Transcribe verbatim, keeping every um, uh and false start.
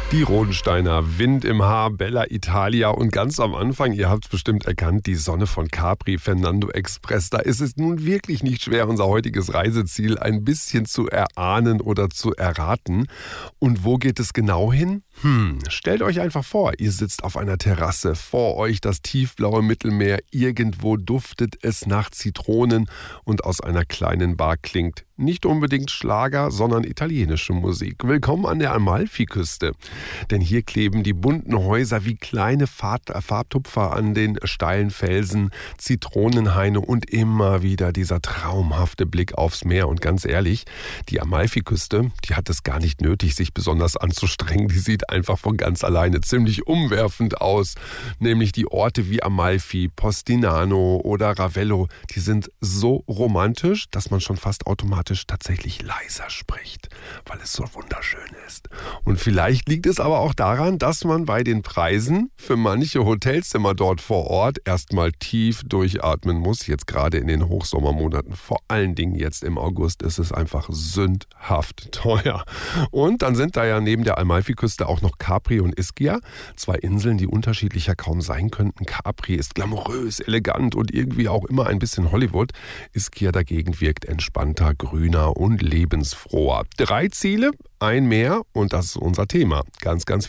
Die Rodensteiner, Wind im Haar, Bella Italia und ganz am Anfang, ihr habt es bestimmt erkannt, die Sonne von Capri, Fernando Express. Da ist es nun wirklich nicht schwer, unser heutiges Reiseziel ein bisschen zu erahnen oder zu erraten. Und wo geht es genau hin? Hm, stellt euch einfach vor, ihr sitzt auf einer Terrasse, vor euch das tiefblaue Mittelmeer, irgendwo duftet es nach Zitronen und aus einer kleinen Bar klingt nicht unbedingt Schlager, sondern italienische Musik. Willkommen an der Amalfiküste. Denn hier kleben die bunten Häuser wie kleine Farbtupfer an den steilen Felsen, Zitronenhaine und immer wieder dieser traumhafte Blick aufs Meer. Und ganz ehrlich, die Amalfiküste, die hat es gar nicht nötig, sich besonders anzustrengen. Die sieht einfach von ganz alleine ziemlich umwerfend aus. Nämlich die Orte wie Amalfi, Postinano oder Ravello, die sind so romantisch, dass man schon fast automatisch tatsächlich leiser spricht, weil es so wunderschön ist. Und vielleicht liegt es aber auch daran, dass man bei den Preisen für manche Hotelzimmer dort vor Ort erstmal tief durchatmen muss. Jetzt gerade in den Hochsommermonaten, vor allen Dingen jetzt im August, ist es einfach sündhaft teuer. Und dann sind da ja neben der Amalfiküste auch noch Capri und Ischia, zwei Inseln, die unterschiedlicher kaum sein könnten. Capri ist glamourös, elegant und irgendwie auch immer ein bisschen Hollywood. Ischia dagegen wirkt entspannter, grüner und lebensfroher. Drei Ziele, ein Meer und das ist unser Thema. Ganz, ganz